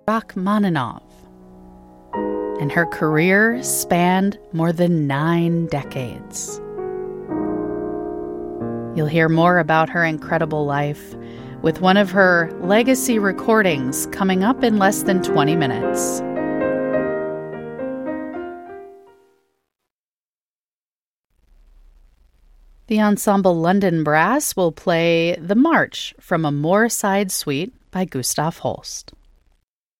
Rachmaninoff, and her career spanned more than 9 decades. You'll hear more about her incredible life with one of her legacy recordings coming up in less than 20 minutes. The Ensemble London Brass will play The March from a Moorside Suite by Gustav Holst.